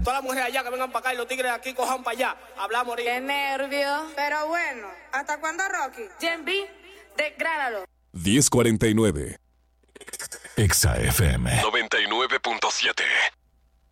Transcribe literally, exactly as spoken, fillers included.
Todas las mujeres allá que vengan para acá y los tigres de aquí cojan para allá. Hablamos ahorita. Qué nervio. Pero bueno, ¿hasta cuándo, Rocky? Gen B, degrádalo. diez cuarenta y nueve. Exa F M noventa y nueve punto siete.